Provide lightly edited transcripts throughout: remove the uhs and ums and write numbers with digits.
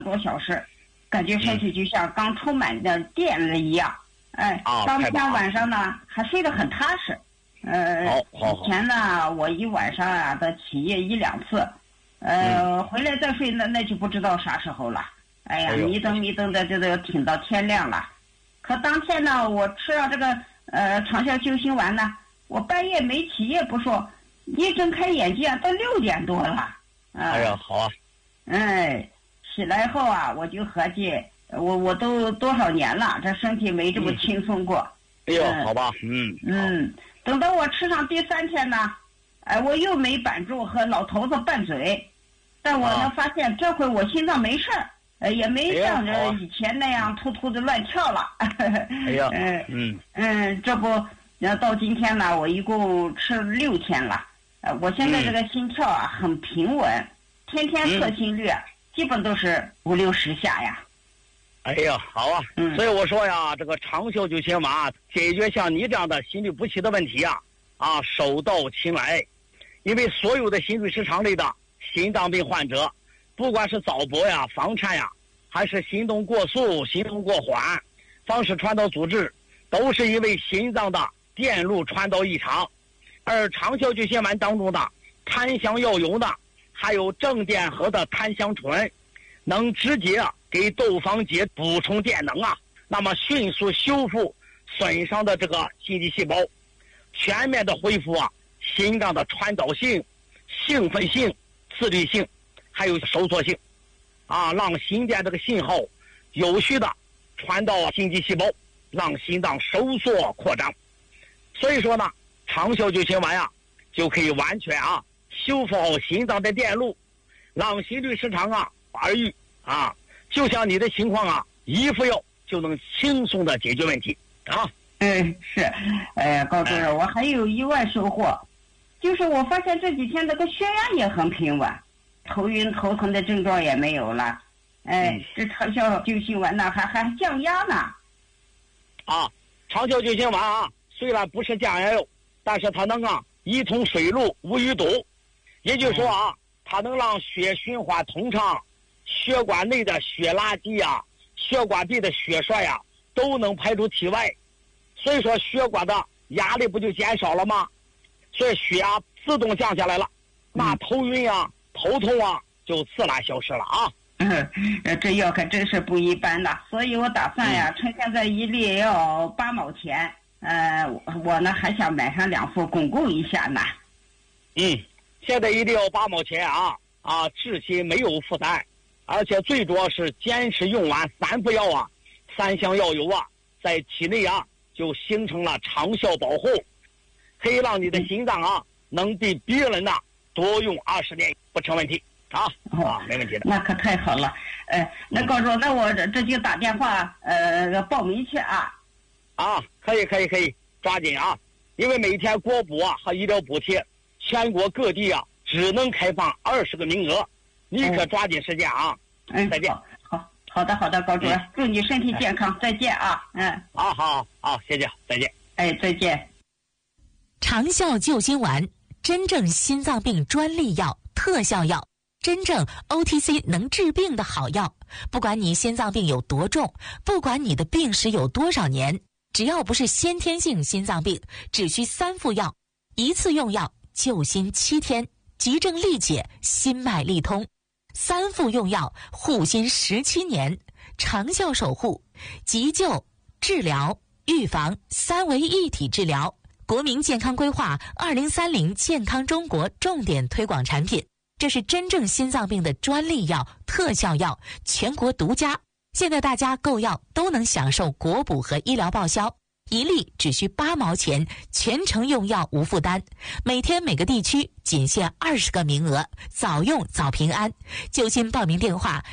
多小时，感觉身体就像刚充满的电了一样。当天晚上呢还睡得很踏实。以前呢我一晚上啊的起夜1-2次，回来再睡那就不知道啥时候了。哎呀，迷瞪的就得挺到天亮了。可当天呢，我吃了这个长效救心丸呢，我半夜没起夜不说，一睁开眼睛啊，都6点多了。 哎呀，好啊。 起来后啊，我就合计，我都多少年了，这身体没这么轻松过。 哎呦，好吧， 等到我吃上第3天呢，我又没板住和老头子拌嘴，但我呢发现这回我心脏没事儿，也没像着以前那样突突的乱跳了。 哎呀， 这不，到今天呢，我一共吃了6天了，我现在这个心跳啊很平稳，天天测心率，基本都是50-60下呀。 哎呀，好啊。所以我说呀，这个长效救心丸解决像你这样的心律不齐的问题手到擒来。因为所有的心律失常类的心脏病患者，不管是早搏呀、房颤呀，还是心动过速、心动过缓、房室传导阻滞，都是因为心脏的电路传导异常。而长效救心丸当中的檀香药油呢，还有正电荷的檀香醇，能直接给窦房结补充电能那么迅速修复损伤的这个心肌细胞，全面的恢复心脏的传导性、兴奋性、自律性，还有收缩性让心电这个信号有序的传到心肌细胞，让心脏收缩扩张。所以说呢，长效救心丸就可以完全修复好心脏的电路，让心律失常而愈就像你的情况一副药就能轻松的解决问题是。高主任，我还有意外收获，就是我发现这几天这个血压也很平稳，头晕头疼的症状也没有了。这长效救心丸呢还降压呢。 长效救心丸虽然不是降压药，但是它能一通水路，无淤堵。也就是说它能让血循环通畅，血管内的血垃圾血管壁的血栓都能排出体外。所以说血管的压力不就减少了吗？所以血压自动降下来了，那头晕头痛就自然消失了这药可真是不一般的，所以我打算趁现在一粒也要8毛钱，我呢还想买上2副巩固一下呢。 现在一定要8毛钱至今没有负担，而且最主要是坚持用完3副药3项药油在体内就形成了长效保护，可以让你的心脏能比别人多用20年不成问题没问题的。 那可太好了。那高主，那我这就打电话报名去可以抓紧因为每天国补和医疗补贴全国各地只能开放20个名额，你可抓紧时间再见。 好的，高主任，祝你身体健康，再见好，谢谢，再见。 再见。 长效救心丸，真正心脏病专利药、特效药，真正 OTC 能治病的好药。不管你心脏病有多重，不管你的病史有多少年，只要不是先天性心脏病，只需3副药，一次用药救心7天，急症力解，心脉力通；3副用药护心17年，长效守护，急救、治疗、预防3为一体治疗。国民健康规划2030健康中国重点推广产品，这是真正心脏病的专利药、特效药，全国独家。现在大家购药都能享受国补和医疗报销，一粒只需8毛钱，全程用药无负担。每天每个地区仅限20个名额，早用早平安。就近报名电话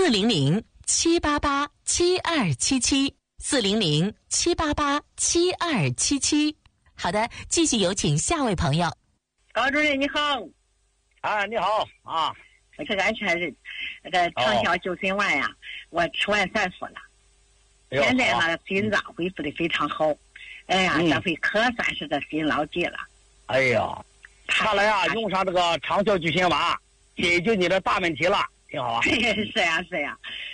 400-788-7277，400-788-7277。好的，继续有请下位朋友。 高主任你好。 你好这个俺全是那个长效救心丸我吃完3副了，现在呢心脏恢复的非常好。这回可算是个心牢记了。 看来用上这个长效救心丸解决你的大问题了。 挺好啊。 是呀，是呀。